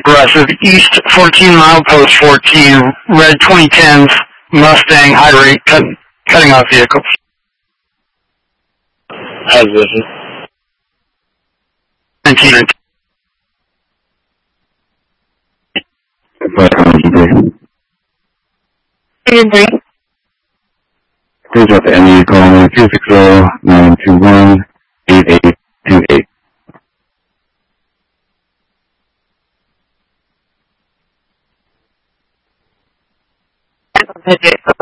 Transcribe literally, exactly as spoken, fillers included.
aggressive. East fourteen mile post fourteen, red twenty tens, Mustang, high rate, cut, cutting off vehicles. How's this? nineteen. three. Please drop the N E call two six zero nine two one eight eight two eight. Okay.